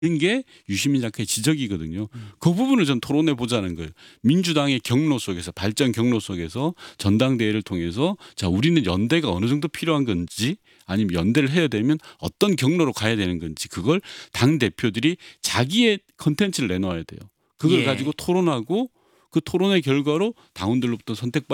게 유시민 작가의 지적이거든요. 그 부분을 전 토론해 보자는 거예요. 민주당의 경로 속에서 발전 경로 속에서 전당대회를 통해서 자 우리는 연대가 어느 정도 필요한 건지 아니면 연대를 해야 되면 어떤 경로로 가야 되는 건지 그걸 당 대표들이 자기의 컨텐츠를 내놓아야 돼요. 그걸 예. 가지고 토론하고 그 토론의 결과로 당원들로부터 선택받